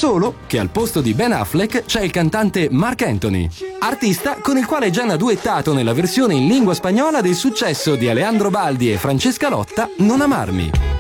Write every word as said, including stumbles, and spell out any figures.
Solo che al posto di Ben Affleck c'è il cantante Marc Anthony, artista con il quale Gian ha duettato nella versione in lingua spagnola del successo di Alejandro Baldi e Francesca Lotta, Non amarmi.